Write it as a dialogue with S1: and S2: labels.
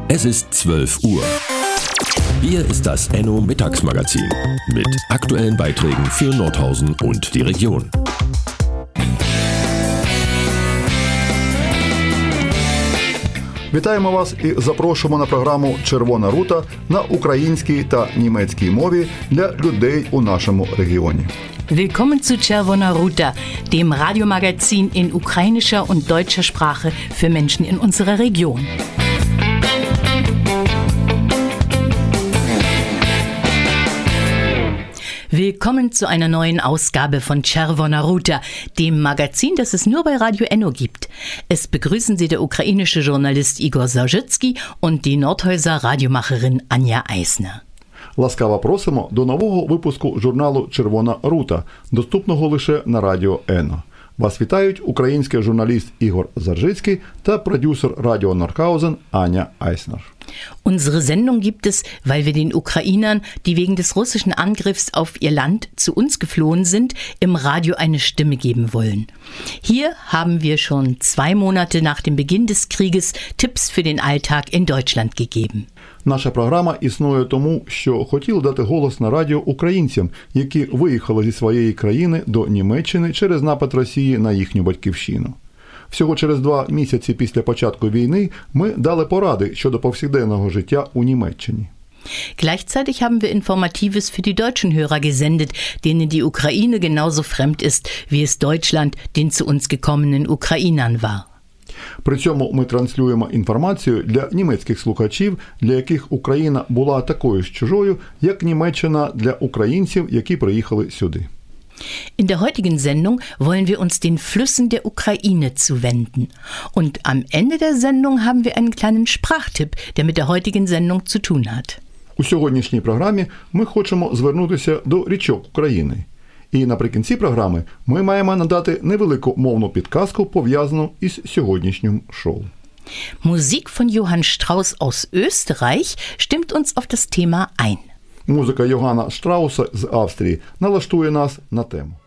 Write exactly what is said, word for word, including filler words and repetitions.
S1: Es ist zwölf Uhr. Hier ist das Enno Mittagsmagazin mit aktuellen Beiträgen für Nordhausen und die Region.
S2: Вітаємо вас і запрошуємо на програму «Червона рута» на українській та німецькій мові для людей у нашому регіоні.
S3: Willkommen zu Czerwona Ruta, dem Radiomagazin in ukrainischer und deutscher Sprache für Menschen in unserer Region. Willkommen zu einer neuen Ausgabe von Czerwona Ruta, dem Magazin, das es nur bei Radio Enno gibt. Es begrüßen Sie der ukrainische Journalist Igor Zarzycki und die Nordhäuser Radiomacherin Anja Eisner.
S2: Ласкаво просимо до нового випуску журналу «Червона рута», доступного лише на Радіо Ено. Вас вітають український журналіст Ігор Заржицький та продюсер Радіо Нордхаузен Anja Eisner.
S3: Unsere Sendung gibt es, weil wir den Ukrainern, die wegen des russischen Angriffs auf ihr Land zu uns geflohen sind, im Radio eine Stimme geben wollen. Hier haben wir schon zwei Monate nach dem Beginn des Krieges Tipps für den Alltag in Deutschland gegeben.
S2: Наша програма існує тому, що хотіли дати голос на радіо українцям, які виїхали зі своєї країни до Німеччини через напад Росії на їхню батьківщину. Всього через два місяці після початку війни ми дали поради щодо повсякденного життя у Німеччині.
S3: Gleichzeitig haben wir Informatives für die deutschen Hörer gesendet, denen die Ukraine genauso fremd ist, wie es Deutschland den zu uns gekommenen Ukrainern war.
S2: При цьому ми транслюємо інформацію для німецьких слухачів, для яких Україна була такою ж чужою, як Німеччина для українців, які приїхали сюди.
S3: In der heutigen Sendung wollen wir uns den Flüssen der Ukraine zuwenden. Und am Ende der Sendung haben wir einen kleinen Sprachtipp, der mit der heutigen Sendung zu tun hat.
S2: У сьогоднішній програмі ми хочемо звернутися до річок України. І наприкінці програми ми маємо надати невелику мовну підказку, пов'язану із сьогоднішнім шоу.
S3: Musik von Johann Strauss aus Österreich stimmt uns auf das Thema ein.
S2: Музика Йоганна Штрауса з Австрії налаштує нас на тему.